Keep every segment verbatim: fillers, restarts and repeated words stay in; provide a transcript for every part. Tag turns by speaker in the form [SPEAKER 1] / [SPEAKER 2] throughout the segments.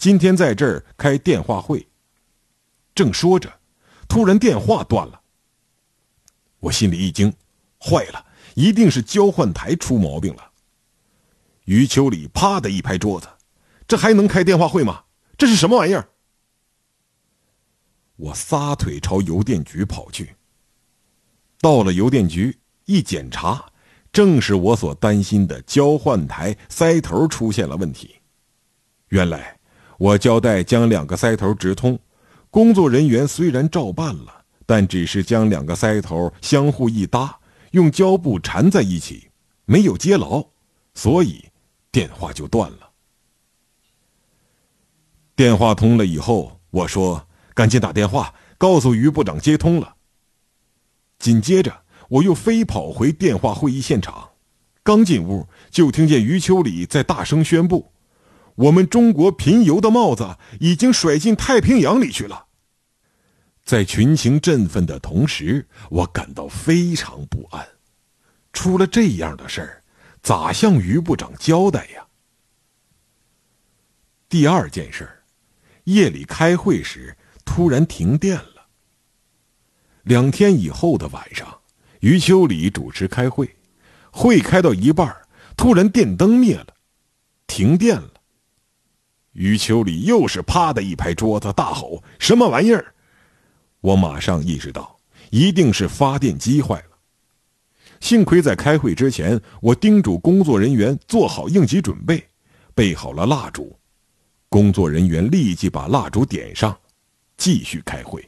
[SPEAKER 1] 今天在这儿开电话会。正说着，突然电话断了。我心里一惊，坏了，一定是交换台出毛病了。余秋里啪的一拍桌子，这还能开电话会吗？这是什么玩意儿？我撒腿朝邮电局跑去。到了邮电局，一检查，正是我所担心的交换台塞头出现了问题。原来我交代将两个塞头直通，工作人员虽然照办了，但只是将两个塞头相互一搭，用胶布缠在一起，没有接牢，所以电话就断了。电话通了以后，我说赶紧打电话告诉于部长接通了。紧接着我又飞跑回电话会议现场，刚进屋就听见余秋里在大声宣布，我们中国贫油的帽子已经甩进太平洋里去了。在群情振奋的同时，我感到非常不安。出了这样的事儿，咋向于部长交代呀？第二件事，夜里开会时突然停电了。两天以后的晚上，余秋里主持开会，会开到一半，突然电灯灭了，停电了。余秋里又是啪的一拍桌子，大吼：“什么玩意儿？”我马上意识到，一定是发电机坏了。幸亏在开会之前，我叮嘱工作人员做好应急准备，备好了蜡烛。工作人员立即把蜡烛点上，继续开会。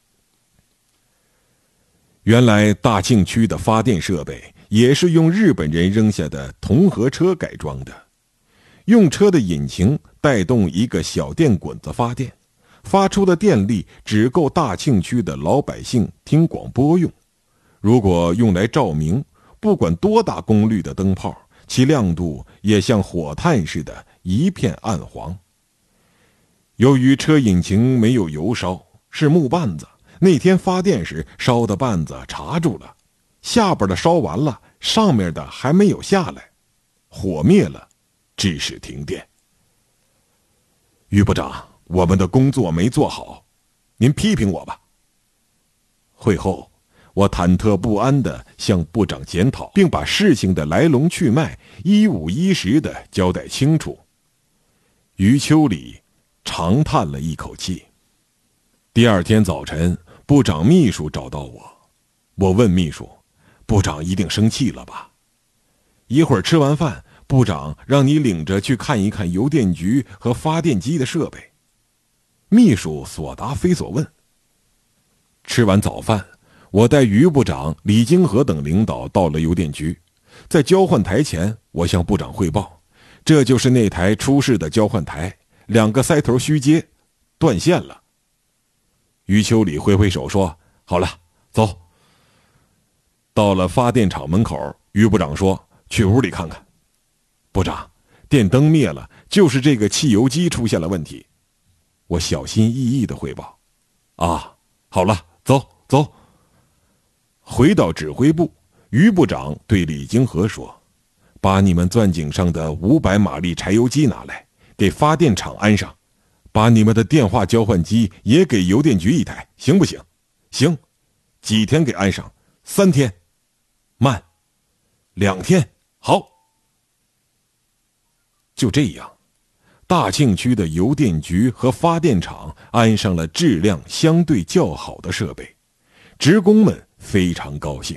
[SPEAKER 1] 原来大庆区的发电设备也是用日本人扔下的铜合车改装的，用车的引擎带动一个小电滚子发电，发出的电力只够大庆区的老百姓听广播用。如果用来照明，不管多大功率的灯泡，其亮度也像火炭似的一片暗黄。由于车引擎没有油烧，是木棒子，那天发电时烧的棒子插住了，下边的烧完了，上面的还没有下来，火灭了，致使停电。于部长，我们的工作没做好，您批评我吧。会后，我忐忑不安地向部长检讨，并把事情的来龙去脉一五一十地交代清楚。余秋里长叹了一口气。第二天早晨，部长秘书找到我，我问秘书，部长一定生气了吧？一会儿吃完饭，部长让你领着去看一看邮电局和发电机的设备。秘书所答非所问。吃完早饭，我带于部长、李金河等领导到了邮电局。在交换台前，我向部长汇报，这就是那台出事的交换台，两个塞头虚接，断线了。余秋里挥挥手说，好了，走。到了发电厂门口，于部长说，去屋里看看。部长，电灯灭了，就是这个汽油机出现了问题。我小心翼翼地汇报。啊，好了，走走。回到指挥部，于部长对李金河说，把你们钻井上的五百马力柴油机拿来，给发电厂安上，把你们的电话交换机也给邮电局一台，行不行？行。几天给安上？三天。慢。两天。好。就这样，大庆区的邮电局和发电厂安上了质量相对较好的设备，职工们非常高兴。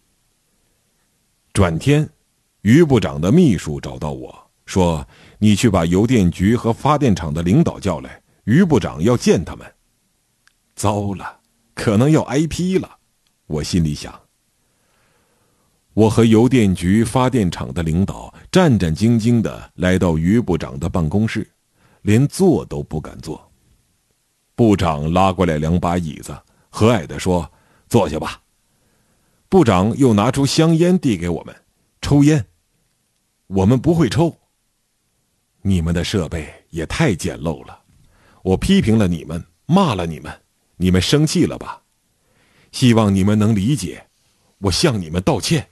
[SPEAKER 1] 转天，于部长的秘书找到我说，你去把邮电局和发电厂的领导叫来，于部长要见他们。糟了，可能要挨批了，我心里想。我和邮电局、发电厂的领导战战兢兢地来到于部长的办公室，连坐都不敢坐。部长拉过来两把椅子，和蔼地说，坐下吧。部长又拿出香烟递给我们，抽烟。我们不会抽。你们的设备也太简陋了，我批评了你们，骂了你们，你们生气了吧？希望你们能理解，我向你们道歉。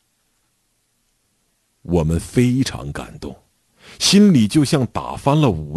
[SPEAKER 1] 我们非常感动，心里就像打翻了五味